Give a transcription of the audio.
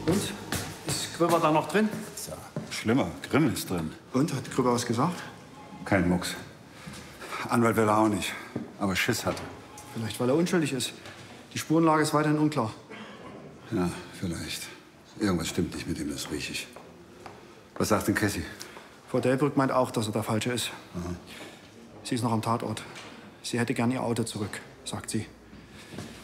Und? Ist Gröber da noch drin? Ist ja schlimmer. Grimm ist drin. Und? Hat Gröber was gesagt? Kein Mucks. Anwalt will er auch nicht. Aber Schiss hatte. Vielleicht, weil er unschuldig ist. Die Spurenlage ist weiterhin unklar. Ja, vielleicht. Irgendwas stimmt nicht mit ihm, das riech ich. Was sagt denn Cassie? Frau Delbrück meint auch, dass er der Falsche ist. Aha. Sie ist noch am Tatort. Sie hätte gern ihr Auto zurück, sagt sie.